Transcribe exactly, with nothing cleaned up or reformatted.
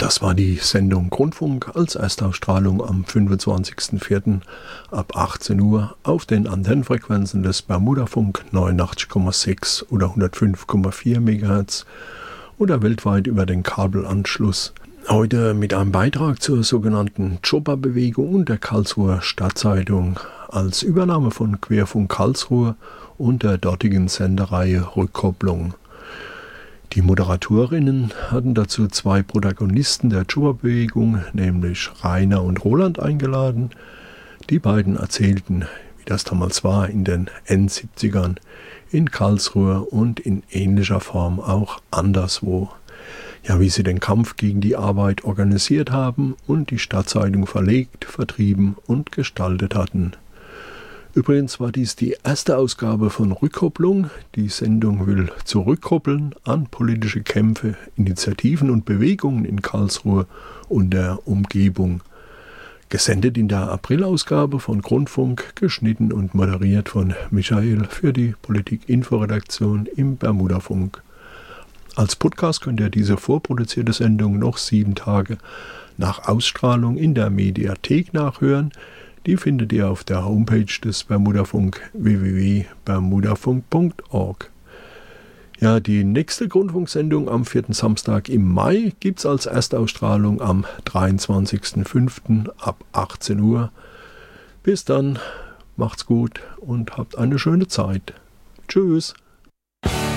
Das war die Sendung Grundfunk als Erstausstrahlung am fünfundzwanzigsten vierten ab achtzehn Uhr auf den Antennenfrequenzen des Bermudafunk neunundachtzig Komma sechs oder hundertfünf Komma vier Megahertz oder weltweit über den Kabelanschluss. Heute mit einem Beitrag zur sogenannten Jobberbewegung und der Karlsruher Stadtzeitung als Übernahme von Querfunk Karlsruhe und der dortigen Sendereihe Rückkopplung. Die Moderatorinnen hatten dazu zwei Protagonisten der Jobberbewegung, nämlich Rainer und Roland, eingeladen. Die beiden erzählten, wie das damals war in den Endsiebzigern in Karlsruhe und in ähnlicher Form auch anderswo. Ja, wie sie den Kampf gegen die Arbeit organisiert haben und die Stadtzeitung verlegt, vertrieben und gestaltet hatten. Übrigens war dies die erste Ausgabe von Rückkopplung. Die Sendung will zurückkoppeln an politische Kämpfe, Initiativen und Bewegungen in Karlsruhe und der Umgebung. Gesendet in der Aprilausgabe von Grundfunk, geschnitten und moderiert von Michael für die Politik-Info-Redaktion im Bermudafunk. Als Podcast könnt ihr diese vorproduzierte Sendung noch sieben Tage nach Ausstrahlung in der Mediathek nachhören. Die findet ihr auf der Homepage des Bermudafunk w w w punkt bermudafunk punkt org. Ja, die nächste Grundfunksendung am vierten Samstag im Mai gibt es als Erstausstrahlung am dreiundzwanzigsten fünften ab achtzehn Uhr. Bis dann, macht's gut und habt eine schöne Zeit. Tschüss.